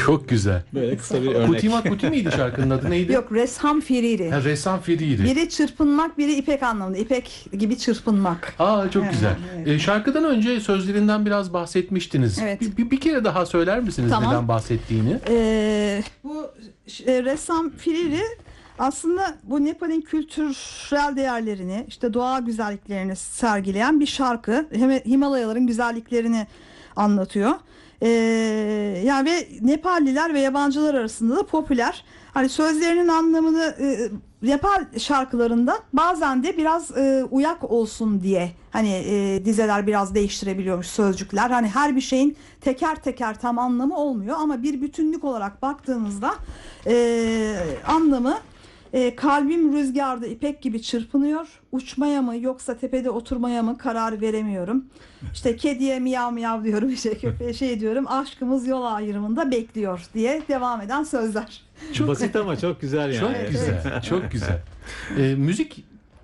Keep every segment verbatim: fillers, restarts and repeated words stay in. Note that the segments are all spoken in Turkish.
Çok güzel. Böyle kısa bir örnek. Kutima Kuti miydi şarkının adı, neydi? Yok, Resham Firiri. Ha, Ressam Firiri. Biri çırpınmak, biri ipek anlamında. İpek gibi çırpınmak. Aa, çok Evet, güzel. evet. Ee, şarkıdan önce sözlerinden biraz bahsetmiştiniz. Evet. Bir, bir, bir kere daha söyler misiniz Tamam. neden bahsettiğini? Ee, bu e, Ressam Firiri aslında bu Nepal'in kültürel değerlerini, işte doğa güzelliklerini sergileyen bir şarkı. Hem Himalayaların güzelliklerini anlatıyor. Ee, yani ve Nepalliler ve yabancılar arasında da popüler. Hani sözlerinin anlamını e, Nepal şarkılarında bazen de biraz e, uyak olsun diye hani e, dizeler biraz değiştirebiliyormuş, sözcükler. Hani her bir şeyin teker teker tam anlamı olmuyor ama bir bütünlük olarak baktığımızda e, anlamı e, kalbim rüzgarda ipek gibi çırpınıyor. Uçmaya mı yoksa tepede oturmaya mı karar veremiyorum. İşte kediye miyav miyav diyorum, işte köpeğe şey diyorum. Aşkımız yol ayrımında bekliyor diye devam eden sözler. Çok basit ama çok güzel yani. Çok Evet. güzel, çok güzel. Ee, müzik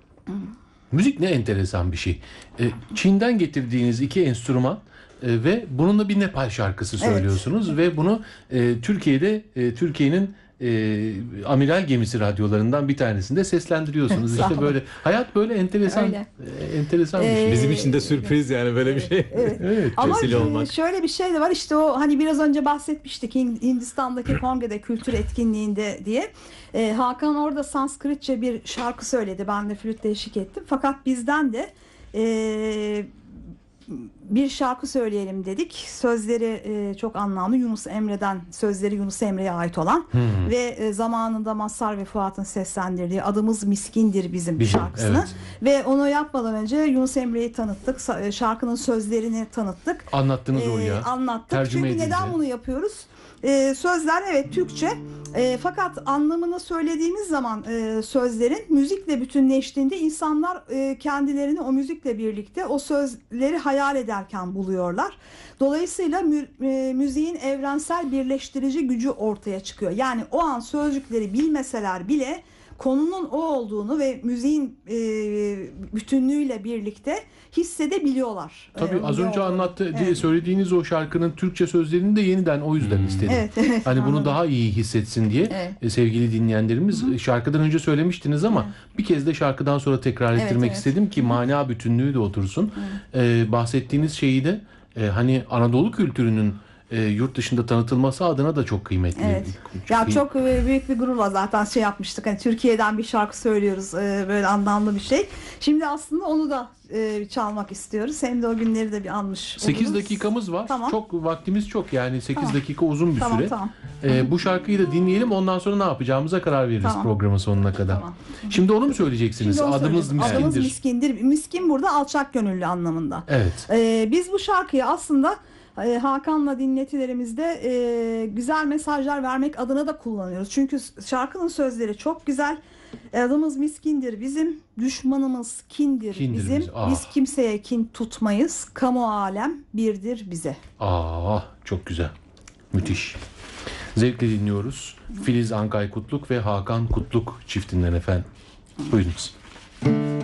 müzik ne enteresan bir şey. Ee, Çin'den getirdiğiniz iki enstrüman e, ve bununla bir Nepal şarkısı söylüyorsunuz, evet. Ve bunu e, Türkiye'de e, Türkiye'nin e, amiral gemisi radyolarından bir tanesinde seslendiriyorsunuz. İşte böyle hayat böyle enteresan e, enteresan bir şey. Ee, Bizim için de sürpriz yani böyle bir şey. Evet. Evet. Ama Vesile olmak. şöyle bir şey de var, işte o hani biraz önce bahsetmiştik Hindistan'daki kongrede kültür etkinliğinde diye. Ee, Hakan orada Sanskritçe bir şarkı söyledi. Ben de flütle eşlik ettim. Fakat bizden de e, bir şarkı söyleyelim dedik. Sözleri e, çok anlamlı. Yunus Emre'den, sözleri Yunus Emre'ye ait olan hmm. ve e, zamanında Mazhar ve Fuat'ın seslendirdiği Adımız Miskindir bizim, bizim şarkısını. Evet. Ve onu yapmadan önce Yunus Emre'yi tanıttık. Şarkının sözlerini tanıttık. Anlattınız ee, oraya. Anlattık. Tercüme Çünkü edildi. neden bunu yapıyoruz? Ee, sözler evet Türkçe. E, fakat anlamını söylediğimiz zaman e, sözlerin müzikle bütünleştiğinde insanlar e, kendilerini o müzikle birlikte o sözleri hayal ederken buluyorlar. Dolayısıyla mü, e, müziğin evrensel birleştirici gücü ortaya çıkıyor. Yani o an sözcükleri bilmeseler bile konunun o olduğunu ve müziğin e, bütünlüğüyle birlikte hissedebiliyorlar. Tabii e, az önce anlattı evet. diye söylediğiniz o şarkının Türkçe sözlerini de yeniden o yüzden hmm. istedim. Evet, evet, hani anladım. bunu daha iyi hissetsin diye evet. e, sevgili dinleyenlerimiz, Hı-hı. şarkıdan önce söylemiştiniz ama evet. bir kez de şarkıdan sonra tekrar ettirmek evet, evet. istedim ki Hı-hı. mana bütünlüğü de otursun. E, bahsettiğiniz şeyi de e, hani Anadolu kültürünün E, yurt dışında tanıtılması adına da çok kıymetli. Evet. Çok ya iyi. çok e, büyük bir gururla zaten şey yapmıştık. Hani Türkiye'den bir şarkı söylüyoruz, e, böyle anlamlı bir şey. Şimdi aslında onu da e, çalmak istiyoruz. Hem de o günleri de bir anmış sekiz oluruz. dakikamız var. Tamam. Çok vaktimiz çok yani sekiz tamam. dakika uzun bir tamam, süre. Tamam. E, bu şarkıyı da dinleyelim. Ondan sonra ne yapacağımıza karar veririz tamam. programın sonuna kadar. Tamam. Şimdi onu mu söyleyeceksiniz? Onu Adımız miskindir. Adımız miskindir. Miskin burada alçak gönüllü anlamında. Evet. E, biz bu şarkıyı aslında Hakan'la dinletilerimizde e, güzel mesajlar vermek adına da kullanıyoruz. Çünkü şarkının sözleri çok güzel. Adımız miskindir bizim, düşmanımız kindir, kindir bizim. Biz. Ah. Biz kimseye kin tutmayız. Kamu alem birdir bize. Aa, çok güzel. Müthiş. Zevkle dinliyoruz. Filiz Ankay Kutluk ve Hakan Kutluk çiftinden efendim. Buyurunuz.